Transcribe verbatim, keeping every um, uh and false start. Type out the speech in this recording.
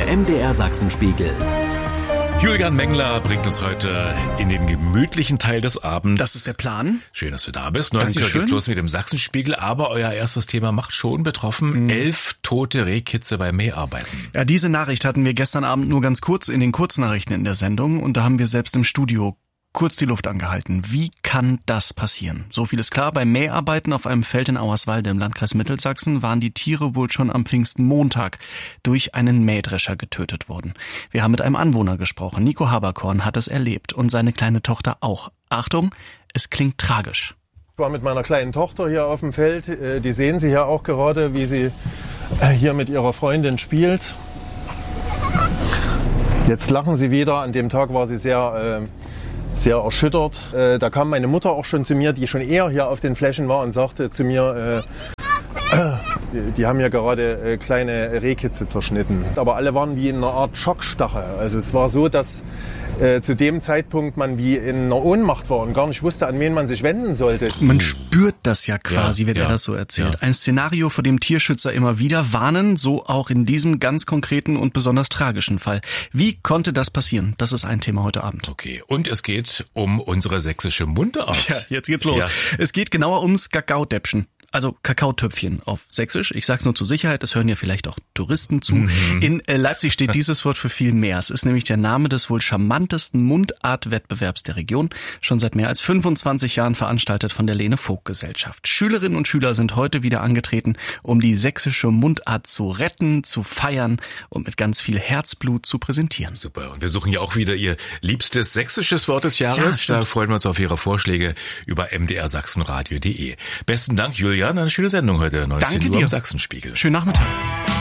M D R Sachsenspiegel. Julian Mengler bringt uns heute in den gemütlichen Teil des Abends. Das ist der Plan. Schön, dass du da bist. neunzehn Uhr geht's los mit dem Sachsenspiegel, aber euer erstes Thema macht schon betroffen. Mhm. Elf tote Rehkitze bei Mäharbeiten. Ja, diese Nachricht hatten wir gestern Abend nur ganz kurz in den Kurznachrichten in der Sendung und da haben wir selbst im Studio kurz die Luft angehalten. Wie kann das passieren? So viel ist klar, bei Mäharbeiten auf einem Feld in Auerswalde im Landkreis Mittelsachsen waren die Tiere wohl schon am Pfingstmontag durch einen Mähdrescher getötet worden. Wir haben mit einem Anwohner gesprochen. Nico Haberkorn hat es erlebt und seine kleine Tochter auch. Achtung, es klingt tragisch. Ich war mit meiner kleinen Tochter hier auf dem Feld. Die sehen Sie hier auch gerade, wie sie hier mit ihrer Freundin spielt. Jetzt lachen sie wieder. An dem Tag war sie sehr... Äh, sehr erschüttert. Äh, da kam meine Mutter auch schon zu mir, die schon eher hier auf den Flächen war und sagte zu mir, äh, äh, die, die haben ja gerade äh, kleine Rehkitze zerschnitten. Aber alle waren wie in einer Art Schockstache. Also es war so, dass äh, zu dem Zeitpunkt man wie in einer Ohnmacht war und gar nicht wusste, an wen man sich wenden sollte. Man spürt das ja quasi, ja, wenn ja, er das so erzählt. Ja. Ein Szenario, vor dem Tierschützer immer wieder warnen, so auch in diesem ganz konkreten und besonders tragischen Fall. Wie konnte das passieren? Das ist ein Thema heute Abend. Okay, und es geht um unsere sächsische Mundart. Ja, jetzt geht's los. Ja. Es geht genauer ums Kakaodäppchen. Also Kakaotöpfchen auf Sächsisch. Ich sag's nur zur Sicherheit, das hören ja vielleicht auch Touristen zu. Mhm. In Leipzig steht dieses Wort für viel mehr. Es ist nämlich der Name des wohl charmantesten Mundartwettbewerbs der Region. Schon seit mehr als fünfundzwanzig Jahren veranstaltet von der Lene-Vogt-Gesellschaft. Schülerinnen und Schüler sind heute wieder angetreten, um die sächsische Mundart zu retten, zu feiern und mit ganz viel Herzblut zu präsentieren. Super. Und wir suchen ja auch wieder Ihr liebstes sächsisches Wort des Jahres. Ja, da freuen wir uns auf Ihre Vorschläge über m d r sachsenradio punkt de. Besten Dank, Julian. Eine schöne Sendung heute, neunzehn Uhr im Sachsenspiegel. Schönen Nachmittag.